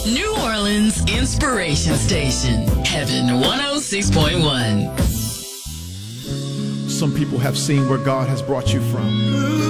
New Orleans Inspiration Station, Heaven 106.1. Some people have seen where God has brought you from.